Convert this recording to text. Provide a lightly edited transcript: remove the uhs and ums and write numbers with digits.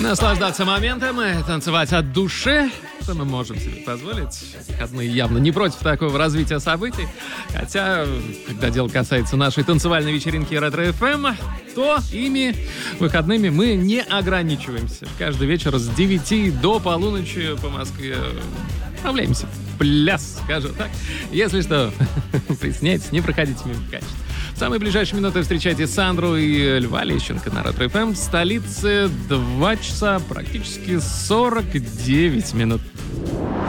Наслаждаться моментом и танцевать от души, что мы можем себе позволить. Выходные явно не против такого развития событий. Хотя, когда дело касается нашей танцевальной вечеринки Ретро ФМ, то ими выходными мы не ограничиваемся. Каждый вечер с 9 до полуночи по Москве отправляемся в пляс, скажем так. Если что, присоединяйтесь, не проходите мимо качества. В самые ближайшие минуты встречайте Сандру и Льва Лещенко на Ретро ФМ. В столице 2 часа практически 49 минут.